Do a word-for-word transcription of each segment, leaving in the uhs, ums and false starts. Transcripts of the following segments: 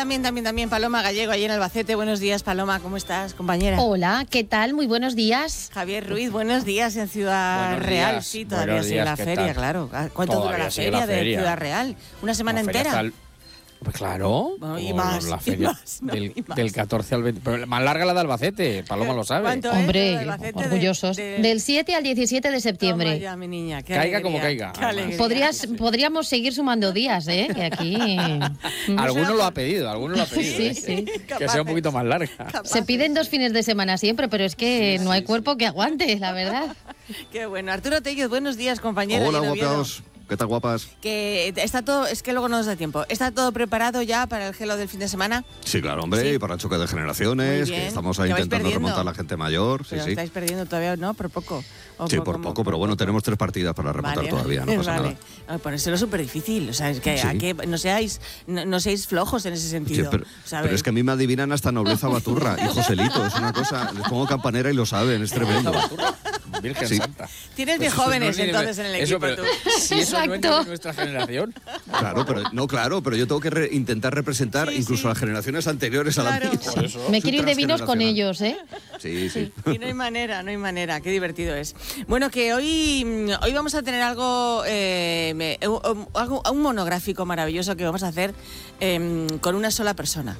también, también, también Paloma Gallego, allí en Albacete. Buenos días, Paloma, ¿cómo estás, compañera? Hola, ¿qué tal? Muy buenos días. Javier Ruiz, buenos días en Ciudad Buenos Real. días, Sí, todavía buenos sigue días, la ¿qué feria, tal? claro. ¿Cuánto Todavía dura la sigue feria, la de feria. Ciudad Real? ¿Una semana La feria entera? está el- Pues claro, Bueno, y como más, la y feria más, no, del, y más. del catorce al veinte. Pero más larga la de Albacete, Paloma lo sabe. ¿Cuánto es? Hombre, Lo de Albacete de- orgullosos. de- Del siete al diecisiete de septiembre. Toma ya, mi niña, qué Caiga alegría, como caiga, qué además. alegría. Podrías, podríamos seguir sumando días, ¿eh? Que aquí Alguno lo ha pedido, alguno lo ha pedido. Sí, ¿eh? sí. Que sea un poquito más larga. se piden dos fines de semana siempre, pero es que no hay cuerpo que aguante, la verdad. Qué bueno. Arturo Tellez, buenos días, compañera. Hola, allí en Oviedo. guapaos. ¿Qué tal, guapas? Que está todo, es que luego no nos da tiempo. ¿Está todo preparado ya para el gelo del fin de semana? Sí, claro, hombre, Sí. y para el choque de Muy generaciones, bien. que estamos ahí Que vais intentando perdiendo. remontar a la gente mayor. Sí, Pero sí. estáis perdiendo todavía, ¿no? Por poco. O Sí, por poco, pero bueno, tenemos tres partidas para remontar Vale, todavía, no pasa vale. nada. No, ponérselo súper difícil, o sea, es que, Sí. a que no seáis no, no seáis flojos en ese Sí, sentido. pero, ¿sabes? pero es que a mí me adivinan hasta Nobleza Baturra y Joselito, es una cosa, les pongo campanera y lo saben, es tremendo. Virgen Sí. Santa. Tienes Pues bien eso jóvenes no es ni de- entonces en el eso, equipo pero tú. Si eso no entra Exacto. en nuestra generación. Claro, pero no, claro, pero yo tengo que re- intentar representar Sí, incluso sí. a las generaciones anteriores a la Claro. mía. Por eso. Me Soy quiero ir de vinos con transgeneracional. ellos, ¿eh? Sí, sí. Y no hay manera, no hay manera, qué divertido es. Bueno, que hoy, mm, hoy vamos a tener algo, eh, me- un, algo- un monográfico maravilloso que vamos a hacer eh, con una sola persona.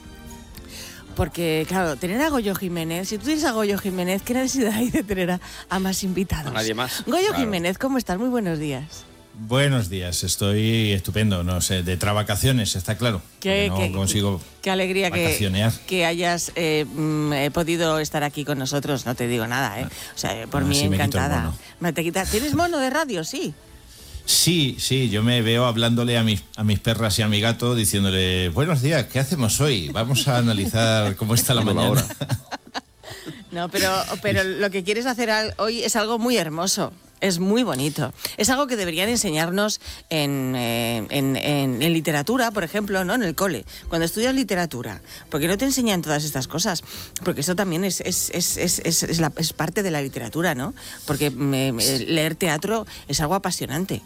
Porque, claro, tener a Goyo Jiménez, si tú tienes a Goyo Jiménez, ¿qué necesidad hay de tener a, a más invitados? A nadie más. Goyo Claro. Jiménez, ¿cómo estás? Muy buenos días. Buenos días, estoy estupendo, no sé, de travacaciones, está claro. Qué, porque no qué- consigo qué alegría que, vacacionear. que hayas eh, mm, eh, podido estar aquí con nosotros, no te digo nada, ¿eh? O sea, por Ah, mí sí, me quito el encantada. mono. Me te quita- ¿Tienes mono de radio? Sí. Sí, sí, yo me veo hablándole a mis, a mis perras y a mi gato diciéndole, buenos días, ¿qué hacemos hoy? Vamos a analizar cómo está la Bueno, la mañana. No, pero, pero lo que quieres hacer al- hoy es algo muy hermoso. Es muy bonito. Es algo que deberían enseñarnos en, eh, en, en- en literatura, por ejemplo, ¿no? En el cole. Cuando estudias literatura. ¿Por qué no te enseñan todas estas cosas? Porque eso también es, es, es, es, es, es la- es parte de la literatura, ¿no? Porque me- me- leer teatro es algo apasionante.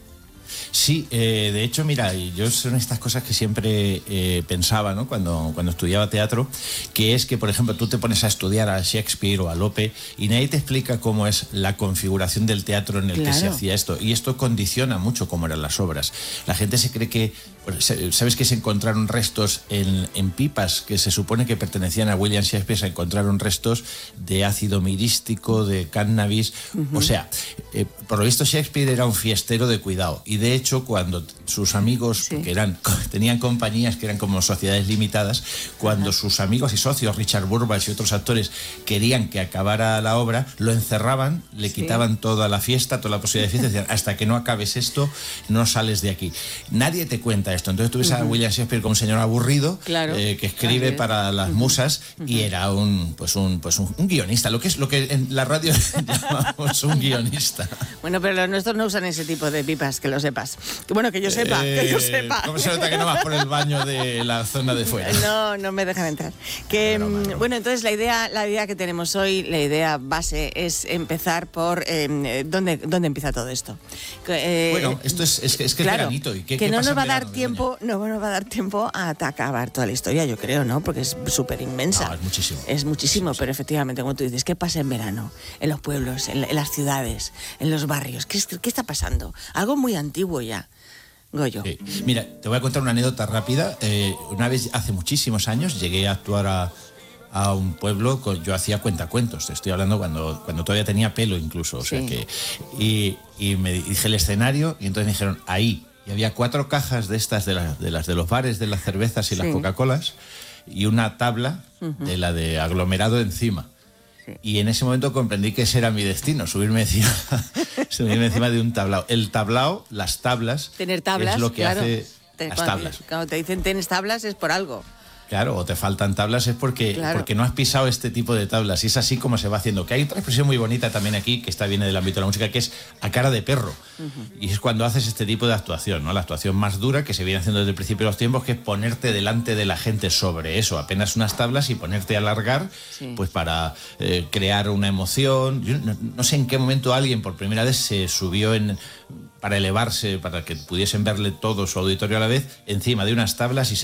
Sí, eh, de hecho, mira, yo son estas cosas que siempre eh, pensaba, ¿no? Cuando, cuando estudiaba teatro, que es que, por ejemplo, tú te pones a estudiar a Shakespeare o a Lope y nadie te explica cómo es la configuración del teatro en el que se Claro. hacía esto. Y esto condiciona mucho cómo eran las obras. La gente se cree que, pues, se- ¿sabes que se encontraron restos en, en pipas que se supone que pertenecían a William Shakespeare? Se encontraron restos de ácido mirístico, de cannabis. O sea, eh, por lo visto Shakespeare era un fiestero de cuidado. Y de hecho, cuando t- sus amigos, Sí. que eran, tenían compañías que eran como sociedades limitadas, cuando sus amigos y socios, Richard Burbage y otros actores, querían que acabara la obra, lo encerraban, le Sí. quitaban toda la fiesta, toda la posibilidad de fiesta, y decían, hasta que no acabes esto, no sales de aquí. Nadie te cuenta esto. Entonces tú ves a William Shakespeare como un señor aburrido, Claro. eh, que escribe Así es. para las musas, y era un pues un pues un, un guionista, lo que es lo que en la radio llamamos un guionista. Bueno, pero los nuestros no usan ese tipo de pipas, que lo sepas. Que bueno, que yo sepa, que yo Eh, sepa. ¿Cómo se nota que no vas por el baño de la zona de fuera? No, no me dejan entrar. Que, Broma, mm, broma. bueno, entonces la idea, la idea que tenemos hoy, la idea base es empezar por eh, ¿dónde, dónde empieza todo esto. Que, eh, Bueno, esto es, es, que- es que es claro, veranito. ¿Y qué, que qué no pasa nos en va a dar verano, tiempo, no nos va a dar tiempo a acabar toda la historia, yo creo, ¿no? Porque es súper inmensa. No, es muchísimo. Es muchísimo, Sí, sí. pero efectivamente, como tú dices, ¿qué pasa en verano? En los pueblos, en, en las ciudades, en los barrios. ¿Qué, es- qué está pasando? Algo muy antiguo ya. Goyo. Sí. Mira, te voy a contar una anécdota rápida. Eh, una vez, hace muchísimos años, llegué a actuar a, a un pueblo, con- yo hacía cuentacuentos, te estoy hablando cuando, cuando todavía tenía pelo incluso, o sea Sí. que, y, y me dije el escenario y entonces me dijeron, ahí, y había cuatro cajas de estas, de, la- de las de los bares, de las cervezas y Sí. las Coca-Colas, y una tabla de la de aglomerado encima. Sí. Y en ese momento comprendí que ese era mi destino, subirme encima, subirme encima de un tablao. El tablao, las tablas, Tener tablas, es lo que claro. hace Te- las cuando, tablas. Cuando te dicen tienes tablas es por algo. Claro, o te faltan tablas es porque, Claro. porque no has pisado este tipo de tablas. Y es así como se va haciendo. Que hay otra expresión muy bonita también aquí, que esta viene del ámbito de la música, que es a cara de perro. Y es cuando haces este tipo de actuación, ¿no? La actuación más dura que se viene haciendo desde el principio de los tiempos, que es ponerte delante de la gente sobre eso, apenas unas tablas, y ponerte a alargar, Sí. pues para eh, crear una emoción. Yo no, no sé en qué momento alguien por primera vez se subió en para elevarse, para que pudiesen verle todo su auditorio a la vez, encima de unas tablas y se